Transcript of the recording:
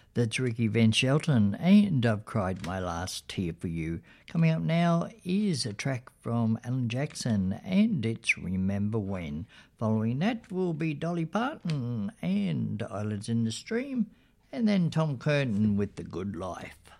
That's Ricky Van Shelton, and I've cried my last tear for you. Coming up now is a track from Alan Jackson, and it's Remember When. Following that will be Dolly Parton and Islands in the Stream, and then Tom Curtin with The Good Life.